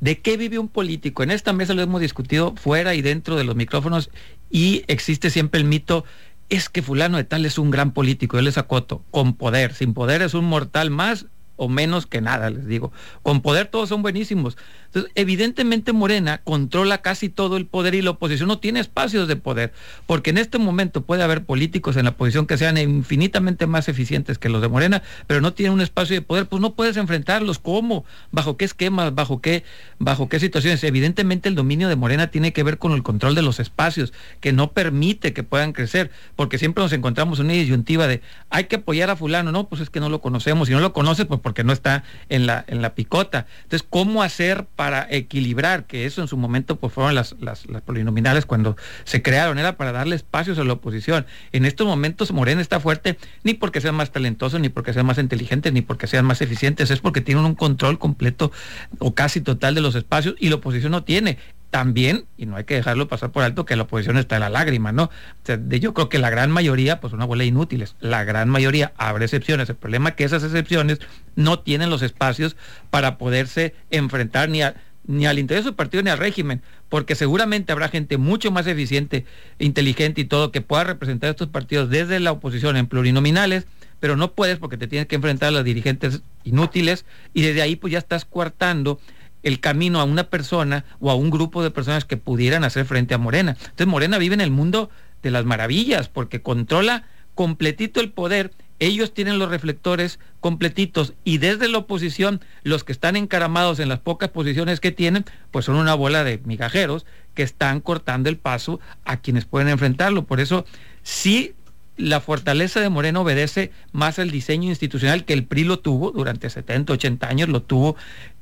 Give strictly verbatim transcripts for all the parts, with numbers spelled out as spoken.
¿De qué vive un político? En esta mesa lo hemos discutido fuera y dentro de los micrófonos, y existe siempre el mito, es que fulano de tal es un gran político. Yo les acoto, con poder. Sin poder es un mortal más o menos que nada, les digo. Con poder todos son buenísimos. Entonces, evidentemente Morena controla casi todo el poder y la oposición no tiene espacios de poder, porque en este momento puede haber políticos en la oposición que sean infinitamente más eficientes que los de Morena, pero no tienen un espacio de poder, pues no puedes enfrentarlos. ¿Cómo? ¿Bajo qué esquemas? ¿Bajo qué, bajo qué situaciones? Evidentemente el dominio de Morena tiene que ver con el control de los espacios, que no permite que puedan crecer, porque siempre nos encontramos en una disyuntiva de, hay que apoyar a fulano, no, pues es que no lo conocemos, si no lo conoces, pues porque no está en la, en la picota. Entonces, ¿cómo hacer para equilibrar? Que eso en su momento pues fueron las, las, las plurinominales cuando se crearon, era para darle espacios a la oposición. En estos momentos Morena está fuerte, ni porque sean más talentosos, ni porque sean más inteligentes, ni porque sean más eficientes, es porque tienen un control completo o casi total de los espacios, y la oposición no tiene. También, y no hay que dejarlo pasar por alto, que la oposición está en la lágrima, ¿no? O sea, de, yo creo que la gran mayoría, pues una bola de inútiles, la gran mayoría, habrá excepciones. El problema es que esas excepciones no tienen los espacios para poderse enfrentar ni a ni al interés de su partido ni al régimen, porque seguramente habrá gente mucho más eficiente, inteligente y todo, que pueda representar a estos partidos desde la oposición en plurinominales, pero no puedes porque te tienes que enfrentar a los dirigentes inútiles, y desde ahí pues ya estás coartando el camino a una persona o a un grupo de personas que pudieran hacer frente a Morena. Entonces Morena vive en el mundo de las maravillas, porque controla completito el poder, ellos tienen los reflectores completitos, y desde la oposición, los que están encaramados en las pocas posiciones que tienen, pues son una bola de migajeros que están cortando el paso a quienes pueden enfrentarlo. Por eso, sí, la fortaleza de Morena obedece más al diseño institucional, que el P R I lo tuvo durante setenta, ochenta años, lo tuvo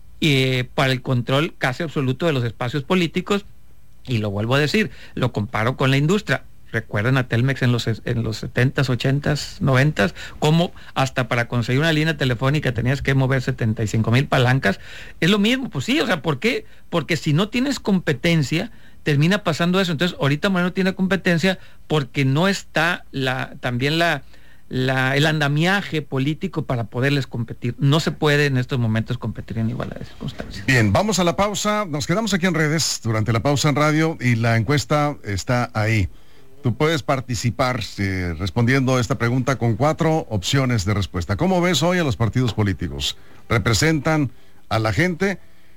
eh, para el control casi absoluto de los espacios políticos, y lo vuelvo a decir, lo comparo con la industria. Recuerden a Telmex en los, en los setentas, ochentas, noventas, como hasta para conseguir una línea telefónica tenías que mover setenta y cinco mil palancas. Es lo mismo, pues sí, o sea, ¿por qué? Porque si no tienes competencia, termina pasando eso. Entonces, ahorita Moreno no tiene competencia porque no está la también la, la el andamiaje político para poderles competir. No se puede en estos momentos competir en igualdad de circunstancias. Bien, vamos a la pausa. Nos quedamos aquí en redes durante la pausa en radio, y la encuesta está ahí. Tú puedes participar eh, respondiendo esta pregunta con cuatro opciones de respuesta. ¿Cómo ves hoy a los partidos políticos? ¿Representan a la gente?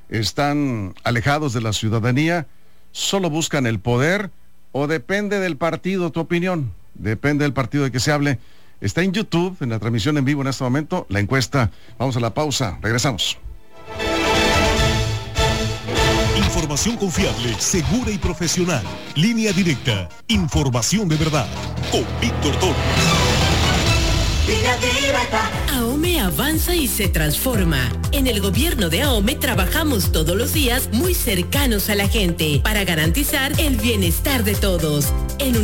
¿Están alejados de la ciudadanía? ¿Solo buscan el poder? ¿O depende del partido tu opinión? Depende del partido de que se hable. Está en YouTube, en la transmisión en vivo en este momento, la encuesta. Vamos a la pausa, regresamos. Información confiable, segura y profesional. Línea directa. Información de verdad. Con Víctor Torres. AOME avanza y se transforma. En el gobierno de AOME trabajamos todos los días muy cercanos a la gente para garantizar el bienestar de todos. En